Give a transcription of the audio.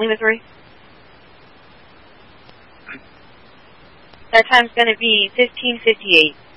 Lima 3. That time's going to be 15:58.